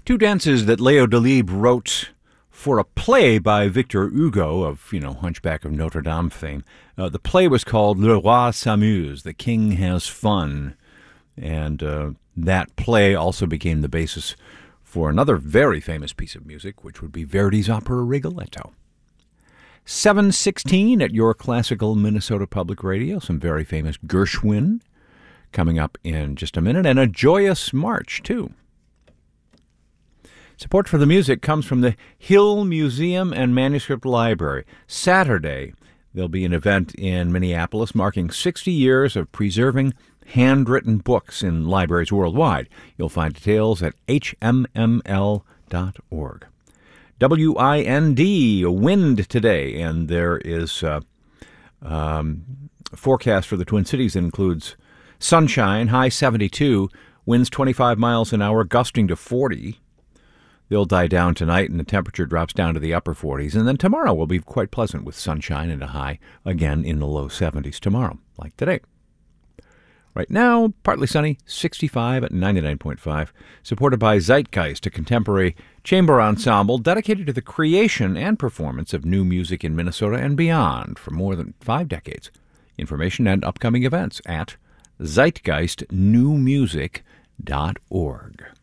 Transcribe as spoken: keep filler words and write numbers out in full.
Two dances that Leo Delibes wrote for a play by Victor Hugo of, you know, Hunchback of Notre Dame fame. Uh, the play was called Le Roi s'amuse, The King Has Fun. And uh, that play also became the basis for another very famous piece of music, which would be Verdi's opera Rigoletto. seven sixteen at your classical Minnesota Public Radio. Some very famous Gershwin coming up in just a minute, and a joyous march, too. Support for the music comes from the Hill Museum and Manuscript Library. Saturday, there'll be an event in Minneapolis marking sixty years of preserving handwritten books in libraries worldwide. You'll find details at H M M L dot org. W I N D, wind today, and there is a um, forecast for the Twin Cities that includes sunshine, high seventy-two, winds twenty-five miles an hour, gusting to forty. They'll die down tonight, and the temperature drops down to the upper forties. And then tomorrow will be quite pleasant with sunshine and a high, again, in the low seventies tomorrow, like today. Right now, partly sunny, sixty-five at ninety-nine point five, supported by Zeitgeist, a contemporary chamber ensemble dedicated to the creation and performance of new music in Minnesota and beyond for more than five decades. Information and upcoming events at zeitgeist new music dot org.